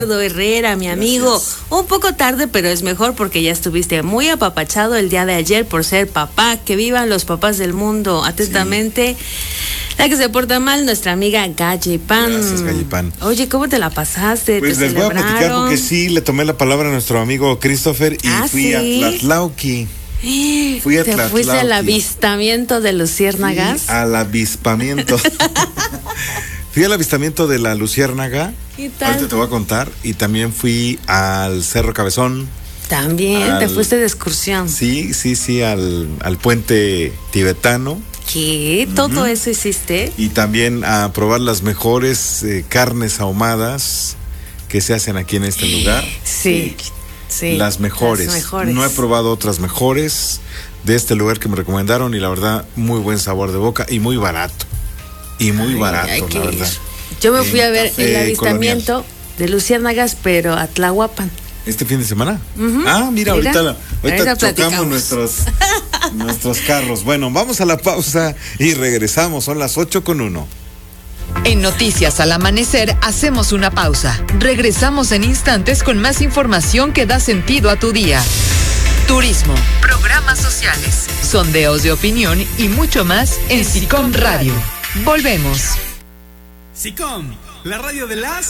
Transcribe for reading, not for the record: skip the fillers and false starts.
Herrera, mi amigo. Gracias. Un poco tarde, pero es mejor porque ya estuviste muy apapachado el día de ayer por ser papá. Que vivan los papás del mundo. Atentamente, la que se porta mal, nuestra amiga Gallipan. Gracias, Gallipan. Oye, ¿cómo te la pasaste? Pues ¿Te les voy a platicar celebraron? porque sí, le tomé la palabra a nuestro amigo Christopher y fui a ¿sí? Tlatlauqui. Fui a ¿Te Tlatlauqui. fuiste al avistamiento de luciérnagas? Fui al avispamiento. Fui al avistamiento de la luciérnaga. ¿Qué tal? Ahorita te voy a contar. Y también fui al Cerro Cabezón. También, te fuiste de excursión. Sí, al puente tibetano. ¿Qué? ¿Todo eso hiciste? Y también a probar las mejores carnes ahumadas que se hacen aquí en este lugar. Sí. Las mejores. No he probado otras mejores de este lugar que me recomendaron y la verdad, muy buen sabor de boca y muy barato. Y muy barato, la verdad. Yo me fui a ver Café el avistamiento de luciérnagas, pero a Tlahuapan. ¿Este fin de semana? Mira, ahorita chocamos nuestros carros. Bueno, vamos a la pausa y regresamos. Son las 8:01. En Noticias al Amanecer hacemos una pausa. Regresamos en instantes con más información que da sentido a tu día. Turismo, programas sociales, sondeos de opinión y mucho más en SICOM Radio. Volvemos. SICOM, la radio de las